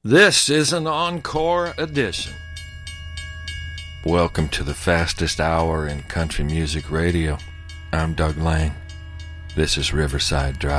This is an encore edition. Welcome to the fastest hour in country music radio. I'm Doug Lang. This is Riverside Drive.